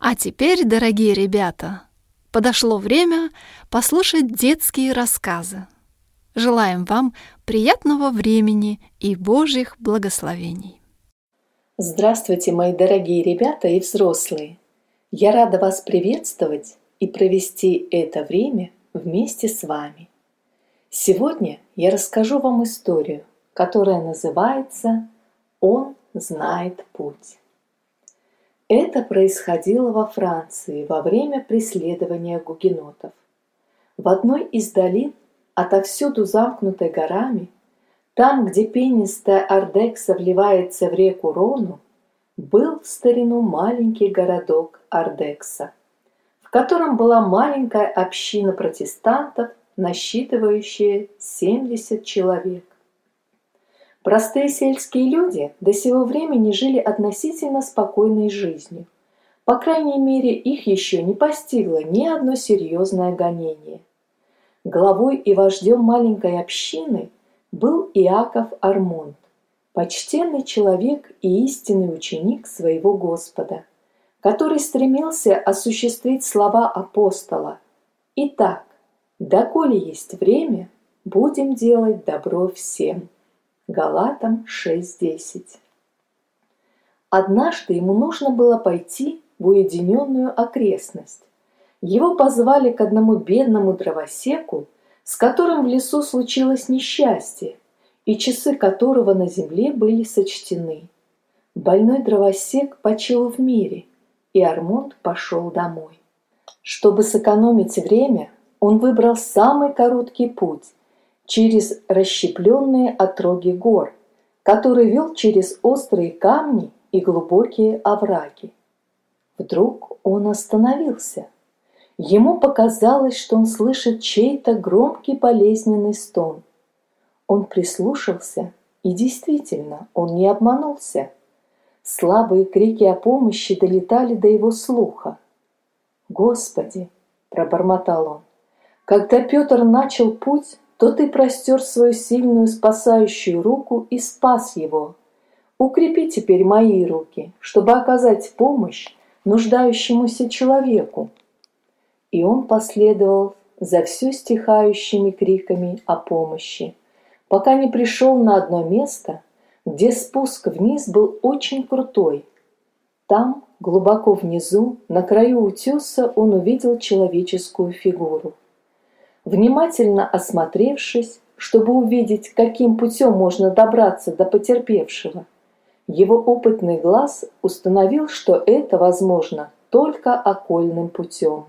А теперь, дорогие ребята, подошло время послушать детские рассказы. Желаем вам приятного времени и Божьих благословений. Здравствуйте, мои дорогие ребята и взрослые! Я рада вас приветствовать и провести это время вместе с вами. Сегодня я расскажу вам историю, которая называется «Он знает путь». Это происходило во Франции во время преследования гугенотов. В одной из долин, отовсюду замкнутой горами, там, где пенистая Ардекса вливается в реку Рону, был в старину маленький городок Ардекса, в котором была маленькая община протестантов, насчитывающая 70 человек. Простые сельские люди до сего времени жили относительно спокойной жизнью. По крайней мере, их еще не постигло ни одно серьезное гонение. Главой и вождем маленькой общины был Иаков Армонт, почтенный человек и истинный ученик своего Господа, который стремился осуществить слова апостола: «Итак, доколе есть время, будем делать добро всем». Галатам 6:10. Однажды ему нужно было пойти в уединенную окрестность. Его позвали к одному бедному дровосеку, с которым в лесу случилось несчастье, и часы которого на земле были сочтены. Больной дровосек почил в мире, и Армонт пошел домой. Чтобы сэкономить время, он выбрал самый короткий путь через расщепленные отроги гор, который вел через острые камни и глубокие овраги. Вдруг он остановился. Ему показалось, что он слышит чей-то громкий болезненный стон. Он прислушался, и действительно, он не обманулся. Слабые крики о помощи долетали до его слуха. «Господи!» – пробормотал он. «Когда Петр начал путь, то ты простер свою сильную спасающую руку и спас его. Укрепи теперь мои руки, чтобы оказать помощь нуждающемуся человеку». И он последовал за все стихающими криками о помощи, пока не пришел на одно место, где спуск вниз был очень крутой. Там, глубоко внизу, на краю утеса, он увидел человеческую фигуру. Внимательно осмотревшись, чтобы увидеть, каким путем можно добраться до потерпевшего, его опытный глаз установил, что это возможно только окольным путем.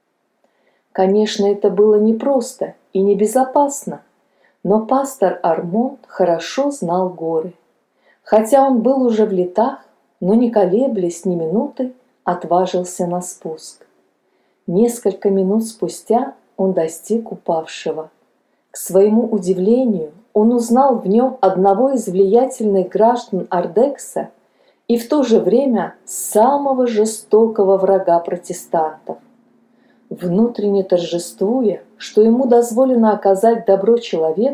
Конечно, это было непросто и небезопасно, но пастор Армонт хорошо знал горы. Хотя он был уже в летах, но не колеблясь ни минуты, отважился на спуск. Несколько минут спустя он достиг упавшего. К своему удивлению, он узнал в нем одного из влиятельных граждан Ардекса и в то же время самого жестокого врага протестантов. Внутренне торжествуя, что ему дозволено оказать добро человеку,